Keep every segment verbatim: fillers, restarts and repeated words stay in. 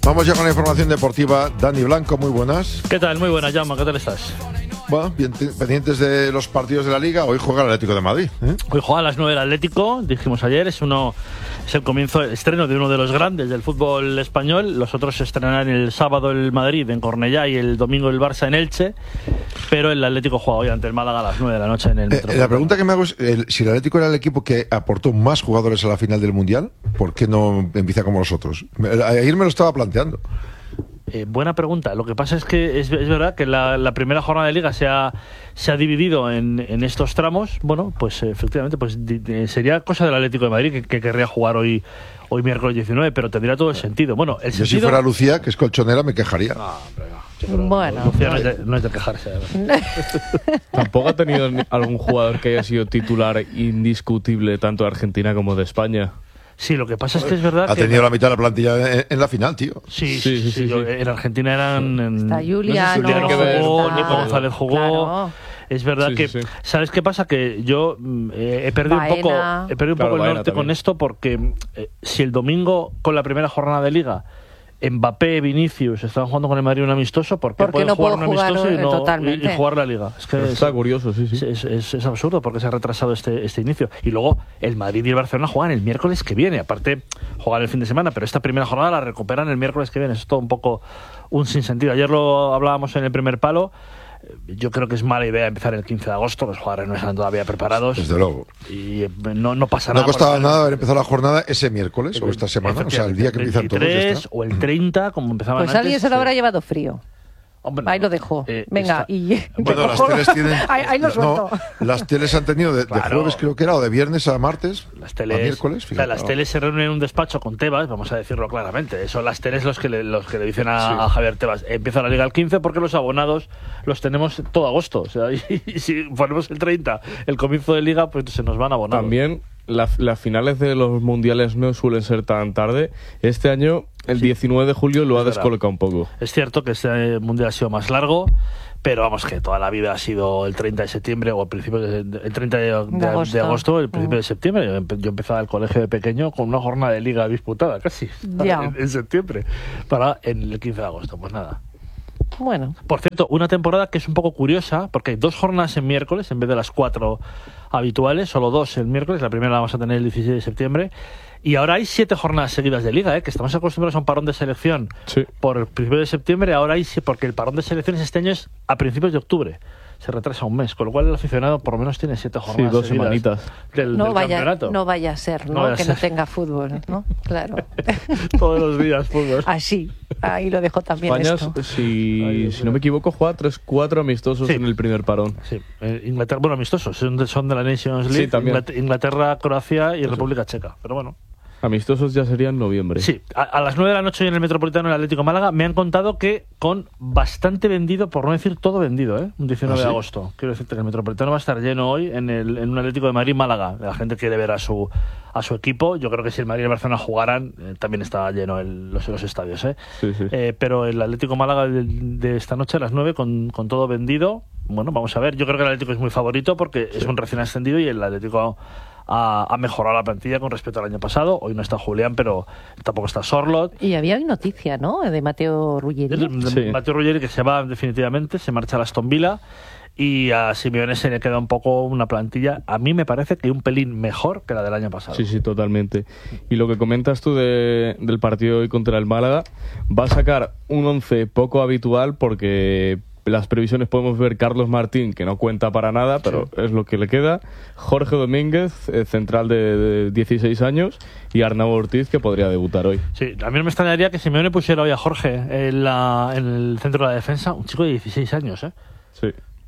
Vamos ya con la información deportiva. Dani Blanco, muy buenas. ¿Qué tal? Muy buenas, Jaume. ¿Qué tal estás? Bueno, bien, pendientes de los partidos de la Liga. Hoy juega el Atlético de Madrid, ¿eh? Hoy juega a las nueve el Atlético, dijimos ayer. Es uno es el comienzo, el estreno de uno de los grandes del fútbol español. Los otros se estrenarán el sábado el Madrid en Cornellá y el domingo el Barça en Elche. Pero el Atlético juega hoy ante el Málaga a las nueve de la noche en el eh, La pregunta que me hago es, el, si el Atlético era el equipo que aportó más jugadores a la final del Mundial, ¿por qué no empieza como los otros? Ayer me lo estaba planteando. Eh, buena pregunta. Lo que pasa es que es, es verdad que la, la primera jornada de Liga se ha, se ha dividido en, en estos tramos. Bueno, pues efectivamente pues di, di, sería cosa del Atlético de Madrid que, que querría jugar hoy hoy miércoles diecinueve, pero tendría todo el sentido. Bueno, el Yo sentido... si fuera Lucía, que es colchonera, me quejaría. Ah, pero no. Sí, pero bueno, Lucía no es de, no es de quejarse. Tampoco ha tenido algún jugador que haya sido titular indiscutible tanto de Argentina como de España. Sí, lo que pasa es que es verdad ha que... Ha tenido la mitad de la plantilla en, en la final, tío. Sí, sí, sí. sí, sí, sí. En Argentina eran... En... Está Juliano, no sé si Juliano jugó, está... Nico González jugó... Claro. Es verdad sí, que... sí, sí. ¿Sabes qué pasa? Que yo eh, he perdido Baena. un poco, he perdido un Claro, poco el Baena norte también. con esto porque eh, si el domingo, con la primera jornada de Liga, Mbappé, Vinicius estaban jugando con el Madrid un amistoso, ¿por qué Porque pueden no jugar puedo un amistoso jugar, y, no, totalmente. y, y jugar la Liga? Es que es, Está curioso, sí, sí. es, es, es absurdo porque se ha retrasado este, este inicio. Y luego el Madrid y el Barcelona juegan el miércoles que viene. Aparte, juegan el fin de semana, pero esta primera jornada la recuperan el miércoles que viene. Es todo un poco un sinsentido. Ayer lo hablábamos en el primer palo. Yo creo que es mala idea empezar el quince de agosto. Los jugadores no están todavía preparados. Desde luego. Y no, no pasa No nada. costaba porque- nada haber empezado la jornada ese miércoles o esta semana, o sea, el día que empiezan todos. ya veintitrés está. o el treinta, como empezaban Pues antes. alguien se lo sí. habrá llevado frío. Hombre, Ahí no. lo dejo. Eh, Venga, está- y... Bueno, las teles tienen. ahí, ahí lo no, suelto. las teles han tenido de, de Claro. jueves, creo que era, o de viernes a martes, Las a teles, miércoles. o sea, Fíjate, las no. teles se reúnen en un despacho con Tebas, vamos a decirlo claramente. Son las teles los que le, los que le dicen a, Sí. a Javier Tebas, empieza la Liga el quince porque los abonados los tenemos todo agosto. O sea, y, y si ponemos el treinta, el comienzo de Liga, pues se nos van abonados. También la- las finales de los mundiales no suelen ser tan tarde. Este año, el Sí. diecinueve de julio, lo Es ha verdad. descolocado un poco. Es cierto que este mundial ha sido más largo, pero vamos, que toda la vida ha sido el treinta de septiembre o el principio de, el treinta de, de- De agosto. de agosto, el principio Mm. de septiembre. Yo, empe- yo empezaba el colegio de pequeño con una jornada de Liga disputada casi Ya. en, en septiembre para en el quince de agosto. Pues nada. Bueno, Por cierto, una temporada que es un poco curiosa, porque hay dos jornadas en miércoles en vez de las cuatro habituales, solo dos el miércoles, la primera la vamos a tener el dieciséis de septiembre, y ahora hay siete jornadas seguidas de Liga, ¿eh? Que estamos acostumbrados a un parón de selección Sí. por el principio de septiembre, ahora hay, sí, porque el parón de selecciones este año es a principios de octubre, se retrasa un mes, con lo cual el aficionado por lo menos tiene siete Sí, jornadas dos seguidas semanitas. del, no del vaya, campeonato. no vaya a ser, ¿no? No vaya a que ser. no tenga fútbol, ¿no? Claro. Todos los días fútbol. Así, ahí lo dejo también España, esto. si, Ay, Dios si no mío. me equivoco, juega tres cuatro amistosos Sí. en el primer parón. Sí, eh, Inglaterra, bueno, amistosos, son de, son de la Nations Sí, League, también. Inglater- Inglaterra, Croacia y República Checa, pero bueno. Amistosos ya serían noviembre. Sí, a, a las nueve de la noche en el Metropolitano del Atlético Málaga me han contado que con bastante vendido, por no decir todo vendido, ¿eh? Un diecinueve ¿Ah, sí? de agosto. Quiero decirte que el Metropolitano va a estar lleno hoy en, el, en un Atlético de Madrid-Málaga. La gente quiere ver a su a su equipo. Yo creo que si el Madrid y el Barcelona jugaran, eh, también está lleno el, los, los estadios, ¿eh? Sí, sí. Eh, pero el Atlético Málaga de, de esta noche a las nueve con, con todo vendido. Bueno, vamos a ver. Yo creo que el Atlético es muy favorito porque es un recién ascendido y el Atlético ha, ha mejorado la plantilla con respecto al año pasado. Hoy no está Julián, pero tampoco está Sorlot. Y había hoy noticia, ¿no? De Mateo Ruggeri. El- el- Sí. Mateo Ruggeri, que se va definitivamente, se marcha a Aston Villa y a Simeone se le queda un poco una plantilla, a mí me parece que un pelín mejor que la del año pasado. Sí, sí, totalmente. Y lo que comentas tú de- del partido hoy contra el Málaga, va a sacar un once poco habitual porque las previsiones podemos ver Carlos Martín, que no cuenta para nada, pero es lo que le queda, Jorge Domínguez, eh, central de, de dieciséis años, y Arnau Ortiz, que podría debutar hoy. Sí, a mí no me extrañaría que Simeone pusiera hoy a Jorge en, la, en el centro de la defensa, un chico de dieciséis años, ¿eh? Sí.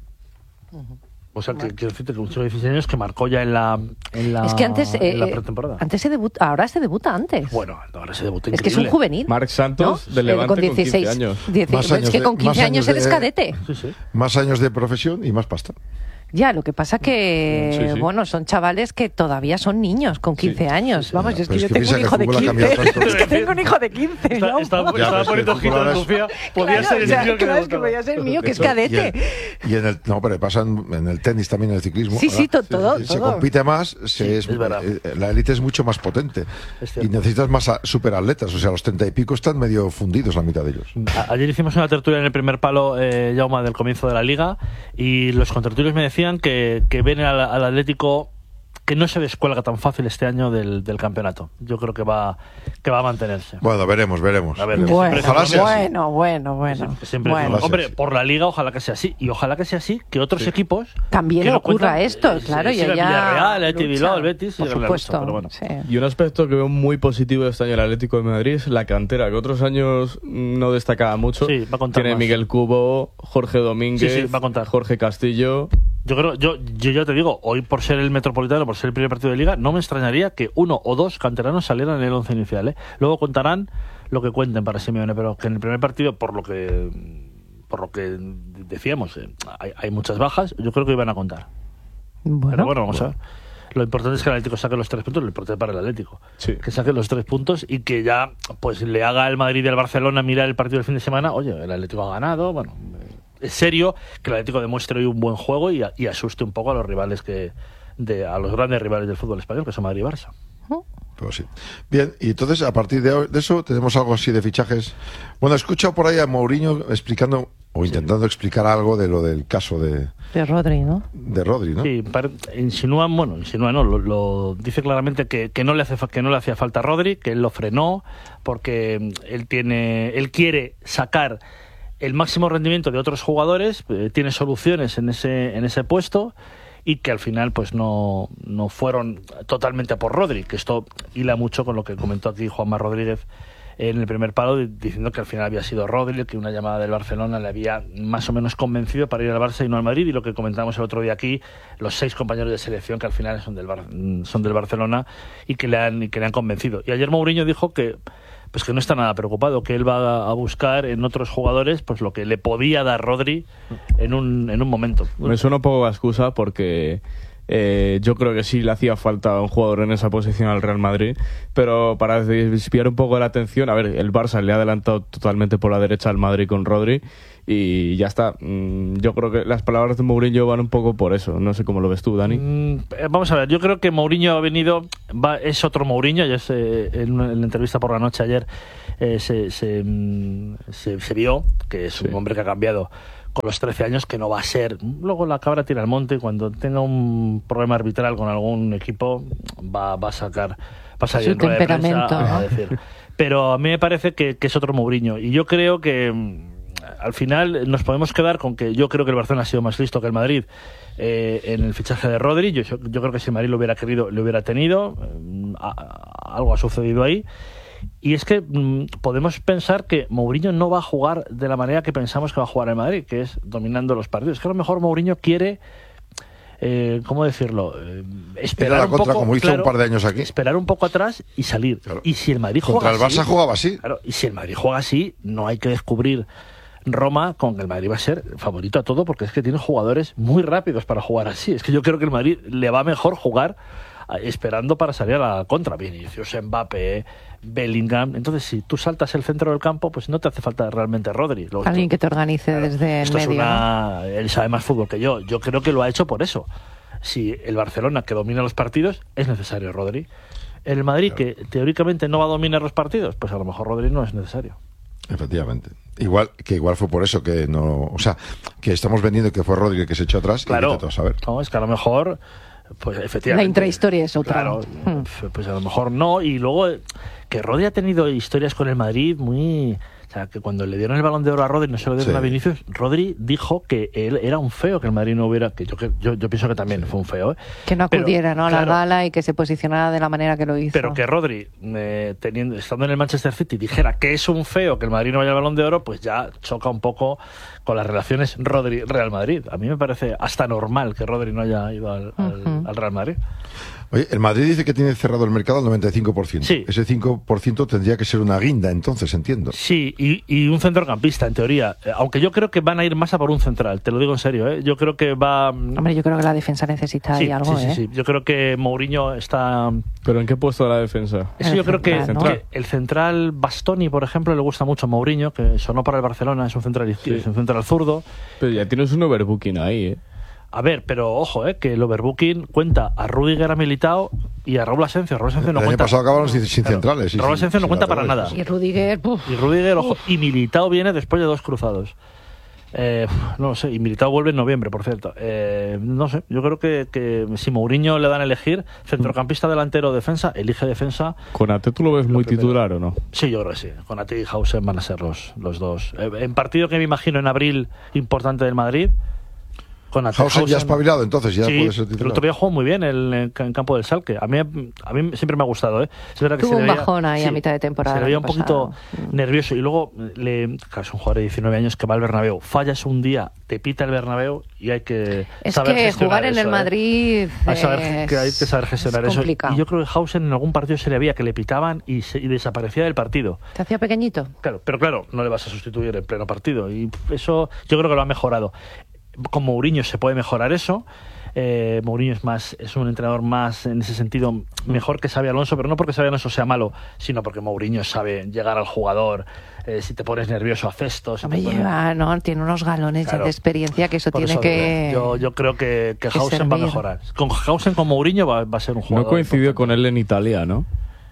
O sea, que quiero decirte que un chico de dieciséis años que marcó ya en la, en la, Es que antes, en la eh, pretemporada. antes se debuta, ahora se debuta antes. Bueno, ahora se debutó es que es un increíble. juvenil. Marc Santos, ¿no? de Eh, Levante, con con dieciséis. quince años. dieci- Más es años que de- con quince más años años eres de- cadete. Sí, sí. Más años de profesión y más pasta. Ya, lo que pasa que, Sí, sí. bueno, son chavales que todavía son niños, con quince Sí, años. sí, sí. Vamos, Ya, es que pero yo es que tengo un piensa hijo que de el fútbol ha cambiado quince. tanto. Es que tengo un hijo de quince, Está, ¿no? está, Ya, estaba pero es que poniendo el ojito fútbol en ahora Sofía. Podía Claro, ser el o sea, niño que claro, le es que gustaba. podía ser mío, que es Y en, cadete. y en el no, pero pasa en, en el tenis también, en el ciclismo. Sí, sí, Ahora to- todo, se todo. compite más, se Sí, es, es verdad. eh, la élite es mucho más potente Es y cierto. necesitas más a- superatletas. O sea, los treinta y pico están medio fundidos la mitad de ellos. A- Ayer hicimos una tertulia en el primer palo, eh, Jaume, del comienzo de la liga, y los contertulios me decían que, que ven al, al Atlético que no se descuelga tan fácil este año del, del campeonato. Yo creo que va que va a mantenerse. Bueno, veremos, veremos. A ver, Bueno, Ojalá sea así. bueno, bueno, bueno. Siempre Bueno. Ojalá sea hombre, así. por la liga ojalá que sea así, y ojalá que sea así que otros equipos También que no ocurra cuentan, esto, eh, claro, sí, y sí, el allá Villarreal, el Athletic lucha, Bilbao, el Betis y por el Real supuesto, Betis, pero bueno. sí. Y un aspecto que veo muy positivo de este año el Atlético de Madrid es la cantera, que otros años no destacaba mucho. Sí, va a contar Tiene más. Miguel Cubo, Jorge Domínguez, Sí, sí, va a contar. Jorge Castillo. Yo creo, yo, yo ya te digo, hoy por ser el Metropolitano, por ser el primer partido de liga, no me extrañaría que uno o dos canteranos salieran en el once inicial, ¿eh? Luego contarán lo que cuenten para Simeone, pero que en el primer partido, por lo que por lo que decíamos, eh, hay, hay muchas bajas, yo creo que iban a contar. Bueno, Pero bueno, vamos a ver. Lo importante es que el Atlético saque los tres puntos, lo importante para el Atlético. Sí. Que saque los tres puntos y que ya pues le haga al Madrid y al Barcelona mirar el partido del fin de semana. Oye, el Atlético ha ganado, bueno, es serio que el Atlético demuestre hoy un buen juego y, y asuste un poco a los rivales que de a los grandes rivales del fútbol español, que son Madrid y Barça. Pues sí. Bien, y entonces a partir de, de eso tenemos algo así de fichajes. Bueno, he escuchado por ahí a Mourinho explicando o intentando explicar algo de lo del caso de, de Rodri, ¿no? de Rodri, ¿no? Sí, par- insinúan, bueno, insinúa no, lo, lo dice claramente que, que no le hace fa- que no le hacía falta a Rodri, que él lo frenó porque mm, él tiene, él quiere sacar el máximo rendimiento de otros jugadores, eh, tiene soluciones en ese en ese puesto y que al final pues no, no fueron totalmente a por Rodri, que esto hila mucho con lo que comentó aquí Juanma Rodríguez en el primer palo, diciendo que al final había sido Rodri, que una llamada del Barcelona le había más o menos convencido para ir al Barça y no al Madrid, y lo que comentamos el otro día aquí, los seis compañeros de selección que al final son del, Bar- son del Barcelona y que le han, y que le han convencido. Y ayer Mourinho dijo que pues que no está nada preocupado, que él va a buscar en otros jugadores pues lo que le podía dar Rodri en un, en un momento. Me suena un poco a excusa porque eh, yo creo que sí le hacía falta un jugador en esa posición al Real Madrid, pero para desviar un poco la atención, a ver, el Barça le ha adelantado totalmente por la derecha al Madrid con Rodri y ya está. Mm, Yo creo que las palabras de Mourinho van un poco por eso. No sé cómo lo ves tú, Dani. Mm, eh, Vamos a ver, yo creo que Mourinho ha venido, va, es otro Mourinho, ya se, en, una- en la entrevista por la noche ayer eh, se, se, mm, se- se vio que es un Sí. hombre que ha cambiado con los trece años, que no va a ser. Luego la cabra tira al monte y cuando tenga un problema arbitral con algún equipo va, va a sacar, va a salir Su en rueda de prensa temperamento, a ¿no? decir. Pero a mí me parece que, que es otro Mourinho y yo creo que mm, al final nos podemos quedar con que yo creo que el Barcelona ha sido más listo que el Madrid eh, en el fichaje de Rodri. Yo, yo creo que si el Madrid lo hubiera querido, lo hubiera tenido. Eh, a- a- algo ha sucedido ahí. Y es que mm, podemos pensar que Mourinho no va a jugar de la manera que pensamos que va a jugar el Madrid, que es dominando los partidos. Es que a lo mejor Mourinho quiere, eh, ¿cómo decirlo? Eh, esperar Ir a la un contra, poco, como hizo un par de años aquí. Esperar un poco atrás y salir. Claro. Y si el Madrid Contra juega el Barça así, jugaba así. Claro, y si el Madrid juega así, no hay que descubrir Roma con que el Madrid va a ser favorito a todo, porque es que tiene jugadores muy rápidos para jugar así. Es que yo creo que el Madrid le va mejor jugar a- esperando para salir a la contra. Vinicius, Mbappé, Bellingham. Entonces, si tú saltas el centro del campo, pues no te hace falta realmente Rodri. Lo- Alguien que te organice Claro, desde el esto es medio. ¿no? una- Él sabe más fútbol que yo. Yo creo que lo ha hecho por eso. Si el Barcelona, que domina los partidos, es necesario Rodri. El Madrid, que teóricamente no va a dominar los partidos, pues a lo mejor Rodri no es necesario. Efectivamente. Igual que igual fue por eso que no, o sea, que estamos vendiendo que fue Rodri el que se echó atrás. Claro, y vete tú a saber. no, es que a lo mejor, pues efectivamente. La intrahistoria es otra. Claro, Hmm. pues a lo mejor no. Y luego eh, que Rodri ha tenido historias con el Madrid muy. O sea, que cuando le dieron el Balón de Oro a Rodri, no se lo dieron Sí. a Vinicius, Rodri dijo que él era un feo, que el Madrid no hubiera. Que yo, que yo, yo pienso que también fue un feo. ¿eh? Que no Pero, acudiera, ¿no? a la claro, gala y que se posicionara de la manera que lo hizo. Pero que Rodri, eh, teniendo, estando en el Manchester City, dijera que es un feo que el Madrid no vaya al Balón de Oro, pues ya choca un poco con las relaciones Rodri-Real Madrid. A mí me parece hasta normal que Rodri no haya ido al, al- Ujú. al Real Madrid. Oye, el Madrid dice que tiene cerrado el mercado al noventa y cinco por ciento. Sí. Ese cinco por ciento tendría que ser una guinda, entonces, entiendo. Sí, Y, y un centrocampista, en teoría. Eh, Aunque yo creo que van a ir más a por un central, te lo digo en serio. ¿eh? Yo creo que va... Hombre, yo creo que la defensa necesita sí, ahí algo, sí, sí, ¿eh? sí. Yo creo que Mourinho está... ¿Pero en qué puesto de la defensa? Eso El yo creo que, central, ¿no? que el central Bastoni, por ejemplo, le gusta mucho a Mourinho, que sonó para el Barcelona, es un central izquierdo, Sí. es un central zurdo. Pero ya tienes un overbooking ahí, ¿eh? A ver, pero ojo, eh, que el overbooking cuenta a Rudiger, a Militao y a Raúl Asensio. Raúl Asensio no El año cuenta. pasado acabaron sin, sin Claro, centrales. y Raúl sin- Asensio no sin cuenta para laterales. nada. Y Rudiger, puf. Y Rudiger, ojo, y Militao viene después de dos cruzados. Eh, no lo sé, y Militao vuelve en noviembre, por cierto. Eh, no sé, yo creo que, que si Mourinho le dan a elegir centrocampista, delantero, defensa, elige defensa. ¿Konate tú lo ves muy primero. titular o no? Sí, yo creo que sí. Konate y Hausen van a ser los, los dos. Eh, en partido que me imagino en abril importante del Madrid, Konate, Hausen ya ha espabilado, entonces ya sí, puede ser el titular. otro día jugó muy bien en, en, en campo del Salque. A mí, a mí siempre me ha gustado. ¿eh? Es verdad que Tuvo se le un veía- bajón ahí a sí, mitad de temporada Se le veía el un año poquito pasado. nervioso. Y luego, le, claro, es un jugador de diecinueve años que va al Bernabéu. Fallas un día, te pita el Bernabéu y hay que Es saber que gestionar jugar en eso, el ¿eh? Madrid Hay, saber- es- que hay que saber gestionar es eso. complicado. Y yo creo que Hausen en algún partido se le veía que le pitaban y, se- y desaparecía del partido. ¿Te hacía pequeñito? Claro, pero claro, no le vas a sustituir en pleno partido. Y eso yo creo que lo ha mejorado. Con Mourinho se puede mejorar eso. Eh, Mourinho es más es un entrenador más en ese sentido mejor que Xabi Alonso, pero no porque Xabi Alonso sea malo, sino porque Mourinho sabe llegar al jugador. Eh, si te pones nervioso, haces esto. Si Hombre, te pones- lleva, ¿no? Tiene unos galones ya Claro. de experiencia que eso Por tiene eso que... digo, yo, yo creo que, que que Hausen va a servir. mejorar. Con Hausen, con Mourinho va, va a ser un jugador. No coincidió importante. con él en Italia, ¿no?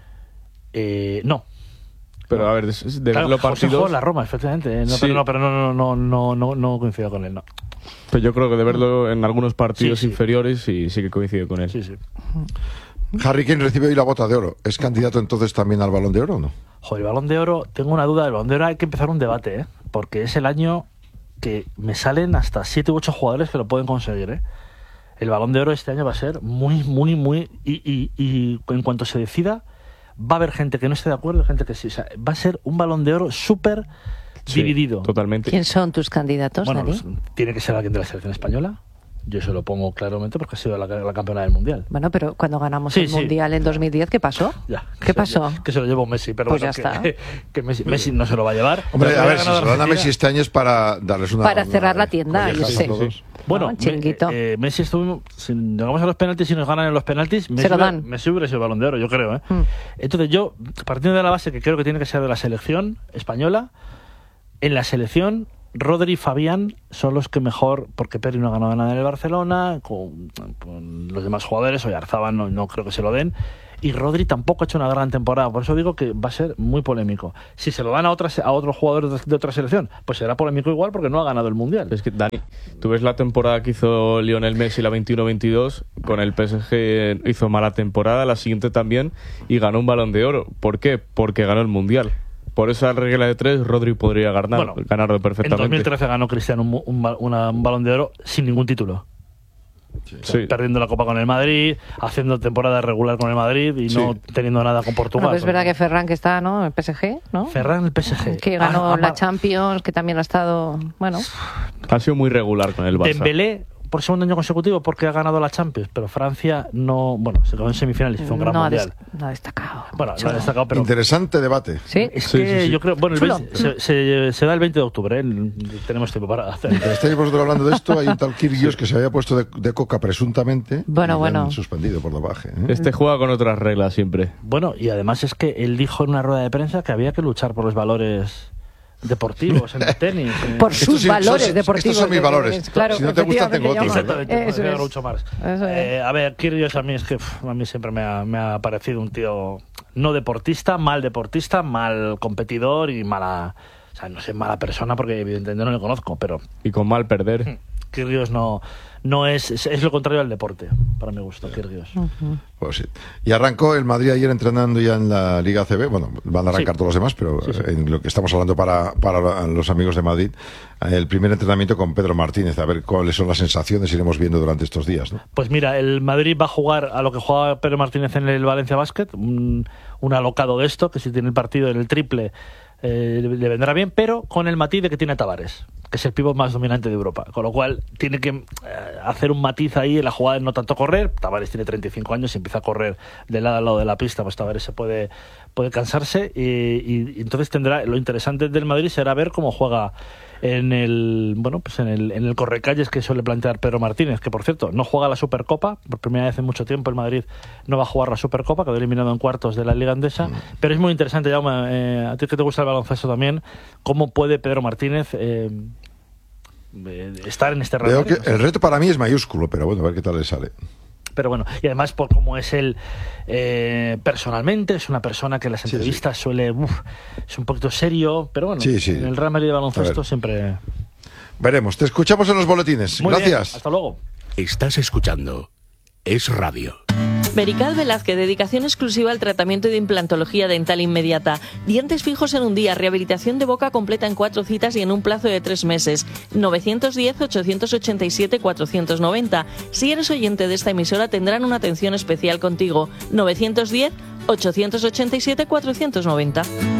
Eh, no. Pero a ver, de, de Claro, ver los Hausen jugó partidos... en la Roma, efectivamente. eh, No, Sí. pero no, pero no, no, no, no, no, no coincidió con él, no. Pero yo creo que de verlo en algunos partidos Sí, sí. inferiores sí, sí que coincidió con él. Sí, sí. Harry Kane recibe hoy la bota de oro. ¿Es candidato entonces también al Balón de Oro o no? Joder, el Balón de Oro, tengo una duda del Balón de Oro, hay que empezar un debate, ¿eh? Porque es el año que me salen hasta siete u ocho jugadores que lo pueden conseguir, ¿eh? El Balón de Oro este año va a ser muy, muy, muy... Y, y, y en cuanto se decida, va a haber gente que no esté de acuerdo y gente que sí. O sea, va a ser un Balón de Oro súper Sí, dividido. Totalmente. ¿Quién son tus candidatos, Bueno, Dani? pues, tiene que ser alguien de la selección española. Yo se lo pongo claramente porque ha sido la, la campeona del Mundial. Bueno, pero cuando ganamos Sí, el sí. Mundial en dos mil diez, ¿qué pasó? Ya, que ¿Qué se- pasó? Que se lo llevó Messi, pero Pues bueno, ya que, está. que Messi, Messi no se lo va a llevar. Hombre, Pero a que ver, haya si ganado se lo dan a Argentina. Messi este año es para darles una... Para cerrar una la tienda, yo collejas a sé. todos. Bueno, ¿no? Chiringuito. me- eh, Messi estuvo, si llegamos a los penaltis y nos ganan en los penaltis, Messi, lo hubiera- dan. Messi hubiera sido el Balón de Oro, yo creo. ¿eh? Mm. Entonces yo, partiendo de la base que creo que tiene que ser de la selección española, en la selección Rodri y Fabián son los que mejor, porque Pedri no ha ganado nada en el Barcelona, con, con los demás jugadores, o Arzabal no, no creo que se lo den, y Rodri tampoco ha hecho una gran temporada, por eso digo que va a ser muy polémico. Si se lo dan a, otras, a otros jugadores de, de otra selección, pues será polémico igual porque no ha ganado el Mundial. Es que, Dani, tú ves la temporada que hizo Lionel Messi, la veintiuno veintidós, con el P S G hizo mala temporada, la siguiente también, y ganó un Balón de Oro. ¿Por qué? Porque ganó el Mundial. Por esa regla de tres, Rodri podría ganar, Bueno, ganarlo En perfectamente. dos mil trece ganó Cristiano un, un, ba- una- un Balón de Oro sin ningún título. Sí. Perdiendo la Copa con el Madrid, haciendo temporada regular con el Madrid y no Sí. teniendo nada con Portugal. Bueno, pues es verdad que Ferran, que está, ¿no? El P S G, ¿no? Ferran el P S G. Que ganó Ah, la ah, Champions, que también ha estado, bueno, Ha sido muy regular con el Barça. Dembélé por segundo año consecutivo porque ha ganado la Champions, pero Francia no, bueno, se quedó en semifinales, hizo un gran no, ha mundial. des- no ha destacado. Bueno, mucho. lo ha destacado, pero Interesante debate. ¿Sí? es Sí, que sí, sí. yo creo, bueno, el Chulo. veinte se, se- se da el veinte de octubre, ¿eh? Tenemos tiempo para hacer. Mientras estáis vosotros hablando de esto, hay un tal Kyrgios que se había puesto de, de coca presuntamente. Bueno, y le bueno. han suspendido por dopaje. ¿eh? Este juega con otras reglas siempre. Bueno, y además es que él dijo en una rueda de prensa que había que luchar por los valores deportivos en el tenis. eh. Por Estos sus sí- valores estos- deportivos. estos son mis que- valores. Claro, Si no te gustan, tengo efectivamente, otros, ya- ¿verdad? Exactamente, Eso me es. mucho más. Eso es. Eh, a ver, Kyrgios a mí es que pf, a mí siempre me ha, me ha parecido un tío no deportista, mal deportista, mal competidor y mala, o sea, no sé, mala persona porque evidentemente no le conozco, pero Y con mal perder. Kyrgios no, no es, es, es lo contrario al deporte, para mi gusto, Kyrgios. Pues sí. Y arrancó el Madrid ayer entrenando ya en la Liga A C B. Bueno, van a arrancar Sí. todos los demás, pero Sí, sí. en lo que estamos hablando para, para los amigos de Madrid, el primer entrenamiento con Pedro Martínez. A ver cuáles son las sensaciones, iremos viendo durante estos días, ¿no? Pues mira, el Madrid va a jugar a lo que jugaba Pedro Martínez en el Valencia Basket, un, un alocado de esto, que si tiene el partido en el triple eh, le vendrá bien, pero con el matiz de que tiene a Tavares, que es el pívot más dominante de Europa, con lo cual tiene que eh, hacer un matiz ahí en la jugada de no tanto correr. Tavares tiene treinta y cinco años y empieza a correr de lado a lado de la pista, pues Tavares se puede, puede cansarse y, y, y entonces tendrá, lo interesante del Madrid será ver cómo juega en el bueno pues en el, en el correcalles que suele plantear Pedro Martínez, que por cierto no juega la Supercopa, por primera vez en mucho tiempo el Madrid no va a jugar la Supercopa, quedó eliminado en cuartos de la Liga Andesa, mm. pero es muy interesante, Jaume, eh, a ti que te gusta el baloncesto también, cómo puede Pedro Martínez eh, estar en este reto. Veo que el reto para mí es mayúsculo, pero bueno, a ver qué tal le sale. Pero bueno, y además por cómo es él eh, personalmente, es una persona que en las entrevistas sí, sí. suele, uf, es un poquito serio, pero bueno, sí, sí. en el Real Madrid de baloncesto siempre... Veremos, te escuchamos en los boletines. Muy Gracias. Bien, hasta luego. Estás escuchando Es Radio. Merical Velázquez, dedicación exclusiva al tratamiento de implantología dental inmediata. Dientes fijos en un día, rehabilitación de boca completa en cuatro citas y en un plazo de tres meses. nueve uno cero, ocho ocho siete, cuatro nueve cero. Si eres oyente de esta emisora tendrán una atención especial contigo. nueve uno cero, ocho ocho siete, cuatro nueve cero.